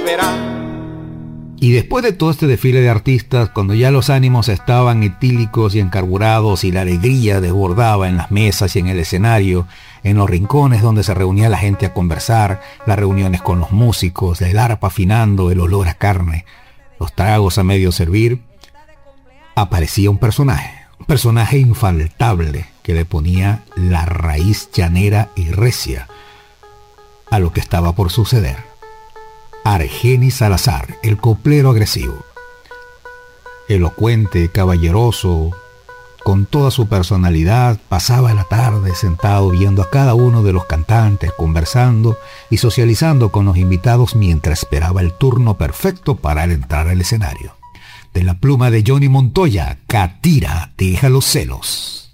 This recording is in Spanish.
volverá. Y después de todo este desfile de artistas, cuando ya los ánimos estaban etílicos y encarburados y la alegría desbordaba en las mesas y en el escenario, en los rincones donde se reunía la gente a conversar, las reuniones con los músicos, el arpa afinando, el olor a carne, los tragos a medio servir, aparecía un personaje infaltable que le ponía la raíz llanera y recia a lo que estaba por suceder. Argenis Salazar, el coplero agresivo. Elocuente, caballeroso, con toda su personalidad, pasaba la tarde sentado viendo a cada uno de los cantantes, conversando y socializando con los invitados mientras esperaba el turno perfecto para entrar al escenario. De la pluma de Johnny Montoya, Catira, deja los celos.